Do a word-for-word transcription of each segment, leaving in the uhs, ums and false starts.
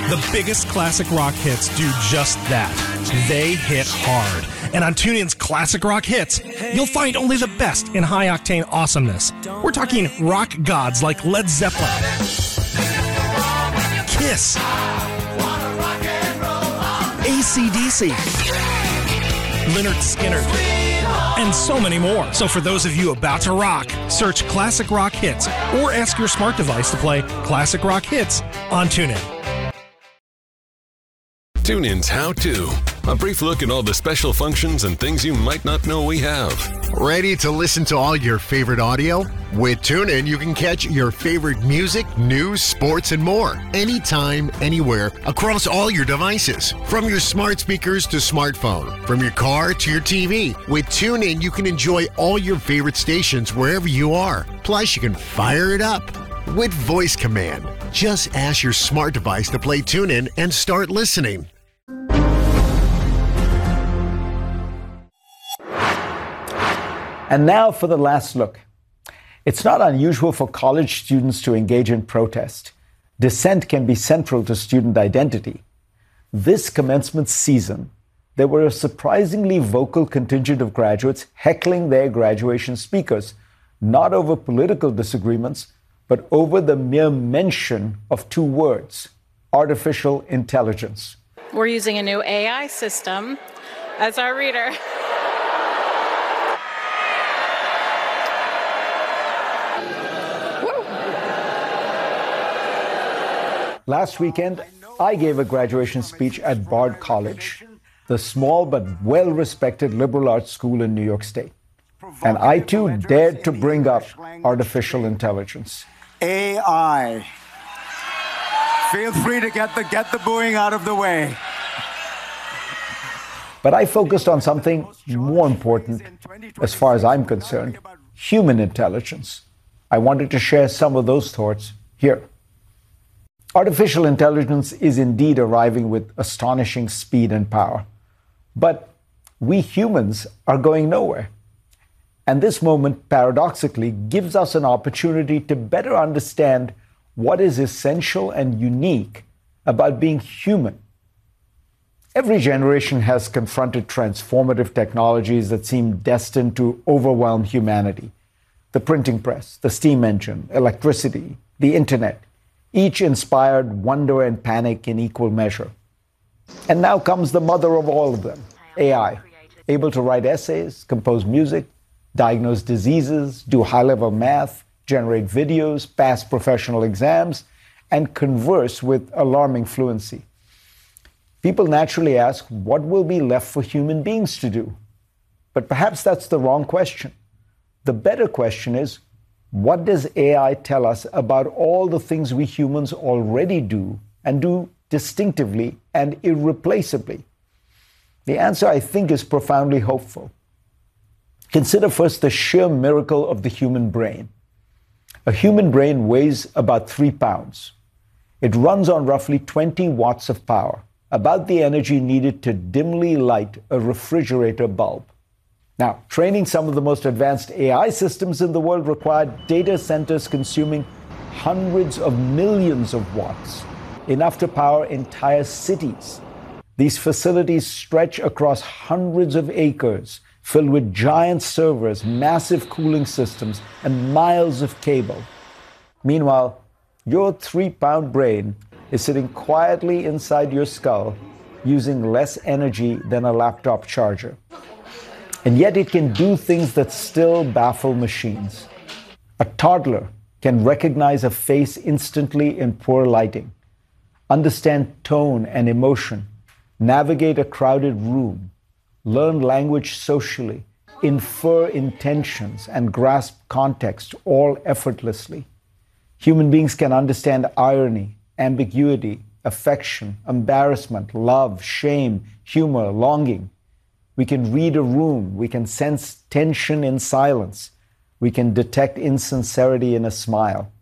The biggest classic rock hits do just that. They hit hard. And on TuneIn's Classic Rock Hits, you'll find only the best in high-octane awesomeness. We're talking rock gods like Led Zeppelin, Kiss, A C D C, Lynyrd Skynyrd, and so many more. So for those of you about to rock, search Classic Rock Hits or ask your smart device to play Classic Rock Hits on TuneIn. TuneIn's How To. A brief look at all the special functions and things you might not know we have. Ready to listen to all your favorite audio? With TuneIn, you can catch your favorite music, news, sports, and more. Anytime, anywhere, across all your devices. From your smart speakers to smartphone. From your car to your T V. With TuneIn, you can enjoy all your favorite stations wherever you are. Plus, you can fire it up with voice command. Just ask your smart device to play TuneIn and start listening. And now for the last look. It's not unusual for college students to engage in protest. Dissent can be central to student identity. This commencement season, there were a surprisingly vocal contingent of graduates heckling their graduation speakers, not over political disagreements, but over the mere mention of two words: artificial intelligence. We're using a new A I system as our reader. Last weekend, I gave a graduation speech at Bard College, the small but well-respected liberal arts school in New York State. And I, too, dared to bring up artificial intelligence. A I. Feel free to get the, get the booing out of the way. But I focused on something more important, as far as I'm concerned: human intelligence. I wanted to share some of those thoughts here. Artificial intelligence is indeed arriving with astonishing speed and power. But we humans are going nowhere. And this moment, paradoxically, gives us an opportunity to better understand what is essential and unique about being human. Every generation has confronted transformative technologies that seem destined to overwhelm humanity. The printing press, the steam engine, electricity, the internet. Each inspired wonder and panic in equal measure. And now comes the mother of all of them, A I, able to write essays, compose music, diagnose diseases, do high-level math, generate videos, pass professional exams, and converse with alarming fluency. People naturally ask, what will be left for human beings to do? But perhaps that's the wrong question. The better question is, what does A I tell us about all the things we humans already do and do distinctively and irreplaceably? The answer, I think, is profoundly hopeful. Consider first the sheer miracle of the human brain. A human brain weighs about three pounds. It runs on roughly twenty watts of power, about the energy needed to dimly light a refrigerator bulb. Now, training some of the most advanced A I systems in the world required data centers consuming hundreds of millions of watts, enough to power entire cities. These facilities stretch across hundreds of acres, filled with giant servers, massive cooling systems, and miles of cable. Meanwhile, your three-pound brain is sitting quietly inside your skull, using less energy than a laptop charger. And yet it can do things that still baffle machines. A toddler can recognize a face instantly in poor lighting, understand tone and emotion, navigate a crowded room, learn language socially, infer intentions, and grasp context all effortlessly. Human beings can understand irony, ambiguity, affection, embarrassment, love, shame, humor, longing. We can read a room. We can sense tension in silence. We can detect insincerity in a smile.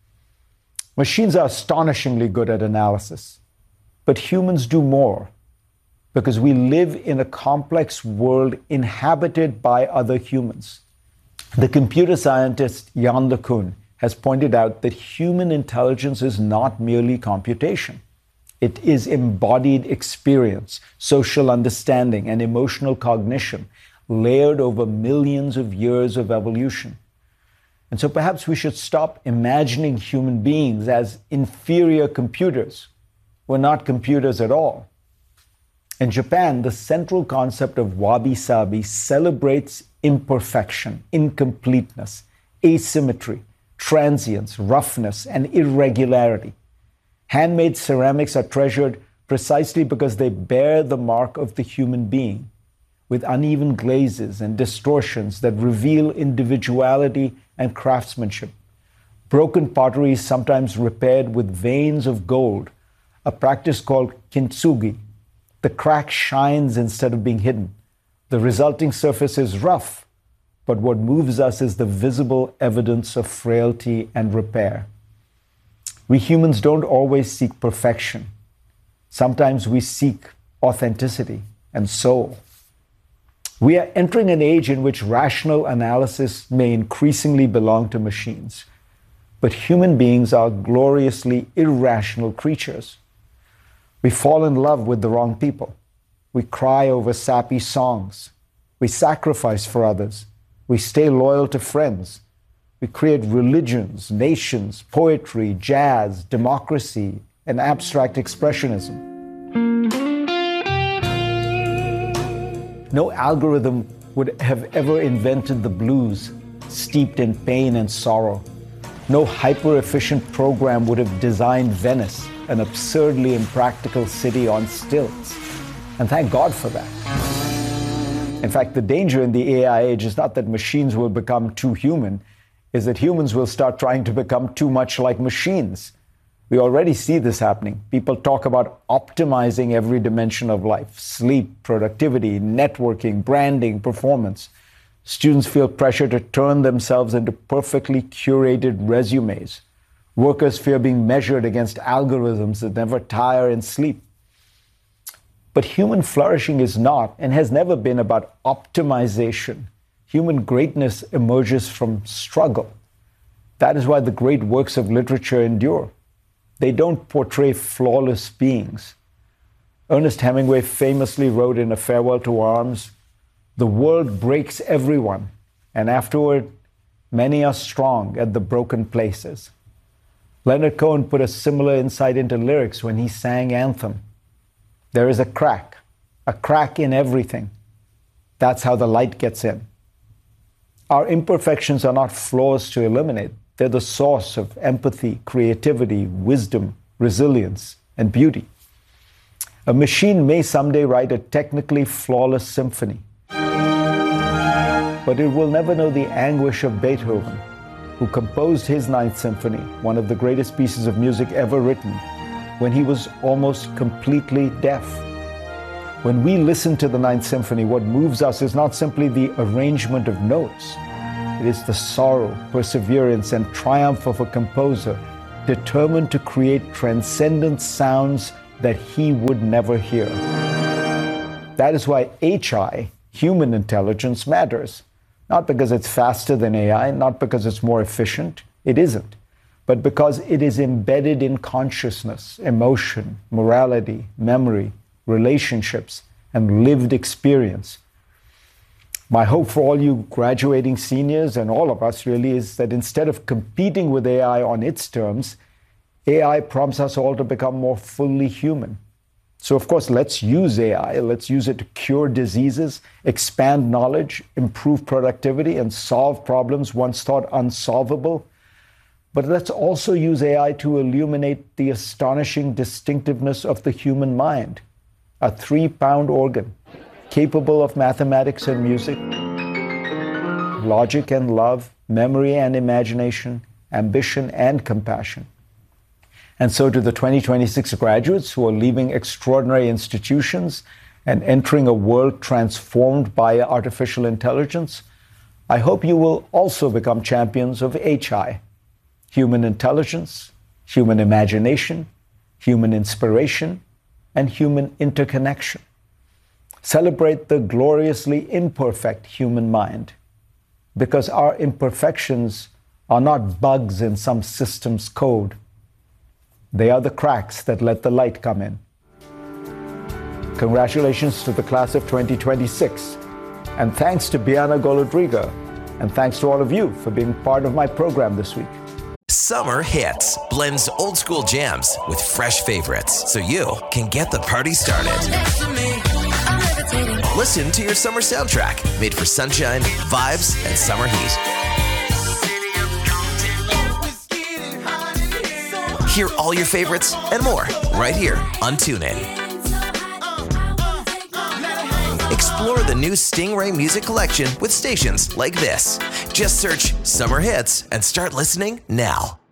Machines are astonishingly good at analysis, but humans do more because we live in a complex world inhabited by other humans. The computer scientist Yann LeCun has pointed out that human intelligence is not merely computation. It is embodied experience, social understanding, and emotional cognition layered over millions of years of evolution. And so perhaps we should stop imagining human beings as inferior computers. We're not computers at all. In Japan, the central concept of wabi-sabi celebrates imperfection, incompleteness, asymmetry, transience, roughness, and irregularity. Handmade ceramics are treasured precisely because they bear the mark of the human being, with uneven glazes and distortions that reveal individuality and craftsmanship. Broken pottery is sometimes repaired with veins of gold, a practice called kintsugi. The crack shines instead of being hidden. The resulting surface is rough, but what moves us is the visible evidence of frailty and repair. We humans don't always seek perfection. Sometimes we seek authenticity and soul. We are entering an age in which rational analysis may increasingly belong to machines. But human beings are gloriously irrational creatures. We fall in love with the wrong people. We cry over sappy songs. We sacrifice for others. We stay loyal to friends. We create religions, nations, poetry, jazz, democracy, and abstract expressionism. No algorithm would have ever invented the blues, steeped in pain and sorrow. No hyper-efficient program would have designed Venice, an absurdly impractical city on stilts. And thank God for that. In fact, the danger in the A I age is not that machines will become too human, is that humans will start trying to become too much like machines. We already see this happening. People talk about optimizing every dimension of life: sleep, productivity, networking, branding, performance. Students feel pressure to turn themselves into perfectly curated resumes. Workers fear being measured against algorithms that never tire and sleep. But human flourishing is not and has never been about optimization. Human greatness emerges from struggle. That is why the great works of literature endure. They don't portray flawless beings. Ernest Hemingway famously wrote in A Farewell to Arms, "The world breaks everyone, and afterward, many are strong at the broken places." Leonard Cohen put a similar insight into lyrics when he sang Anthem. There is a crack, a crack in everything. That's how the light gets in. Our imperfections are not flaws to eliminate. They're the source of empathy, creativity, wisdom, resilience, and beauty. A machine may someday write a technically flawless symphony, but it will never know the anguish of Beethoven, who composed his Ninth Symphony, one of the greatest pieces of music ever written, when he was almost completely deaf. When we listen to the Ninth Symphony, what moves us is not simply the arrangement of notes. It is the sorrow, perseverance, and triumph of a composer determined to create transcendent sounds that he would never hear. That is why H I, human intelligence, matters. Not because it's faster than A I, not because it's more efficient. It isn't. But because it is embedded in consciousness, emotion, morality, memory, relationships, and lived experience. My hope for all you graduating seniors and all of us really is that instead of competing with A I on its terms, A I prompts us all to become more fully human. So of course, let's use A I. Let's use it to cure diseases, expand knowledge, improve productivity, and solve problems once thought unsolvable. But let's also use A I to illuminate the astonishing distinctiveness of the human mind, a three-pound organ capable of mathematics and music, logic and love, memory and imagination, ambition and compassion. And so to the twenty twenty-six graduates who are leaving extraordinary institutions and entering a world transformed by artificial intelligence, I hope you will also become champions of H I, human intelligence, human imagination, human inspiration, and human interconnection. Celebrate the gloriously imperfect human mind, because our imperfections are not bugs in some system's code. They are the cracks that let the light come in. Congratulations to the class of twenty twenty-six. And thanks to Biana Golodriga. And thanks to all of you for being part of my program this week. Summer Hits blends old school jams with fresh favorites so you can get the party started. Listen to your summer soundtrack made for sunshine, vibes, and summer heat. Hear all your favorites and more right here on TuneIn. Explore the new Stingray music collection with stations like this. Just search Summer Hits and start listening now.